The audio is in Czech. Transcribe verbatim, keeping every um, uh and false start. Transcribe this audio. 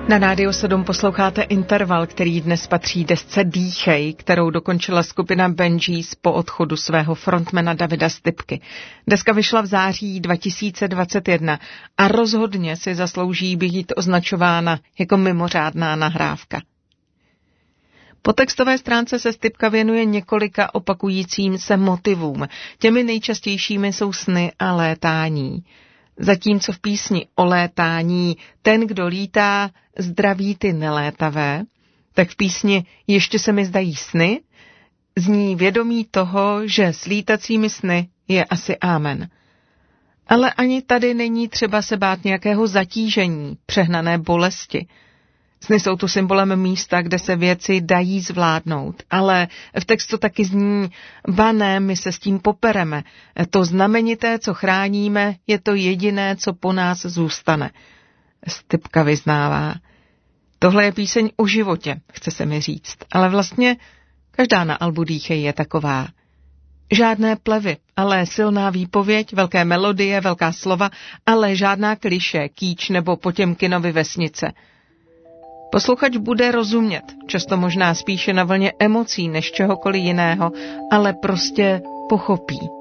Na Rádiu sedm posloucháte Interval, který dnes patří desce Dýchej, kterou dokončila skupina Benjis po odchodu svého frontmana Davida Stypky. Deska vyšla v září dva tisíce dvacet jedna a rozhodně si zaslouží být označována jako mimořádná nahrávka. Po textové stránce se Stypka věnuje několika opakujícím se motivům. Těmi nejčastějšími jsou sny a létání. Zatímco v písni o létání Ten, kdo lítá, zdraví ty nelétavé, tak v písni Ještě se mi zdají sny zní vědomí toho, že s lítacími sny je asi amen. Ale ani tady není třeba se bát nějakého zatížení, přehnané bolesti. Sny jsou tu symbolem místa, kde se věci dají zvládnout, ale v textu taky zní, ba ne, my se s tím popereme. To znamenité, co chráníme, je to jediné, co po nás zůstane. Stypka vyznává. Tohle je píseň o životě, chce se mi říct, ale vlastně každá na albu Dýchej je taková. Žádné plevy, ale silná výpověď, velké melodie, velká slova, ale žádná klišé, kýč nebo Potěmkinovy vesnice. Posluchač bude rozumět, často možná spíše na vlně emocí než čehokoliv jiného, ale prostě pochopí.